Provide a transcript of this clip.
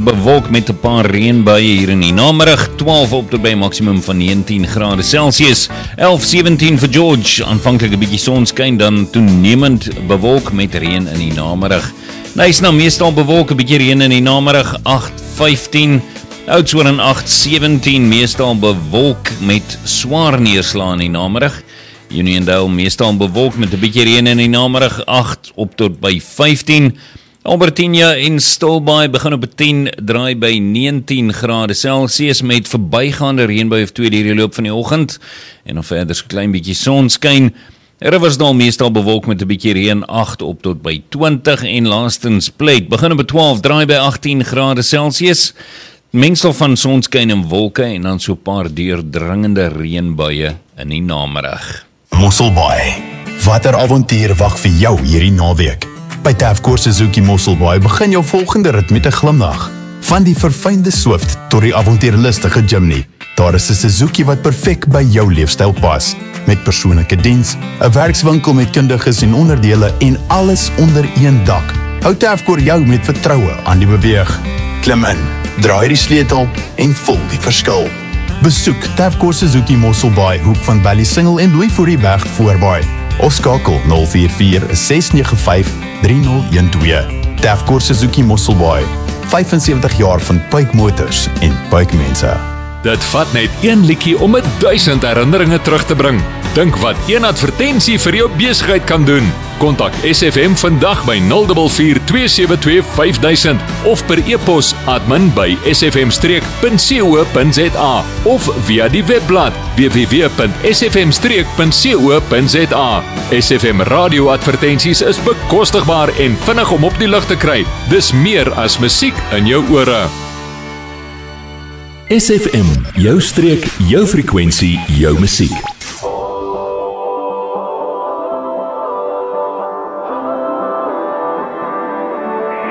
bewolk met 'n paar reënbuie hier in die namiddag, 12 op tot by maksimum van 19 grade Celsius, 11-17 vir George, aanvanklik 'n bietjie sonskyn, dan toenemend bewolk met reën in die namiddag. Nyasna meestal bewolk, 'n bietjie reën in die namiddag, 8-15, Oudtshoorn 8-17, meestal bewolk met swaar neerslae in die namiddag. Uniondale meestal bewolk met 'n bietjie reën in die namiddag, 8 op tot by 15. Albertina en Stilbaai begin op 10, draai by 19 grade Celsius met verbygaande reënbui of 2 die loop van die oggend en dan verder so klein bietjie sonskyn. Riversdale meestal bewolk met 'n bietjie reën, 8 op tot by 20 en laastens Plate begin op 12, draai by 18 grade Celsius. Mengsel van sonskyn en wolke en dan so 'n paar deurdringende reënbuie in die namiddag. Mosselbaai. Watter avontuur wag vir jou hierdie naweek? By Tavcore Suzuki Mosselbaai begin jou volgende rit met 'n glimlag. Van die verfynde Swift tot die avontuurlustige Jimny, daar is 'n Suzuki wat perfek by jou leefstyl pas. Met persoonlike diens, 'n werkswinkel met kundiges en onderdele en alles onder een dak. Hou Tavcore jou met vertroue aan die beweeg. Klim in, draai die sleutel en voel die verskil. Besoek Tavcore Suzuki Mosselbaai, hoek van Ballysingel en Louis Fourie-Berg voorbaai. Of skakel 044-695-3012. Tavcore Suzuki Mosselbaai, 75 jaar van Puik Motors en Puik mense. Dit vat net een liedjie om 1000 herinneringe terug te bring. Dink wat een advertensie vir jou besigheid kan doen. Kontak SFM vandag by 044-272-5000 of per e-pos admin@sfm-streek.co.za of via die webblad www.sfm-streek.co.za. SFM radio advertensies is bekostigbaar en vinnig om op die lug te kry. Dis meer as musiek in jou ore. SFM, jou streek, jou frekwensie, jou musiek.